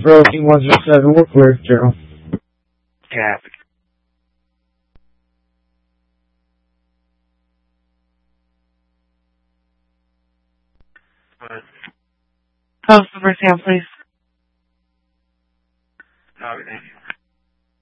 Protein 107, we're clear, General. Copy. Post number 10, please.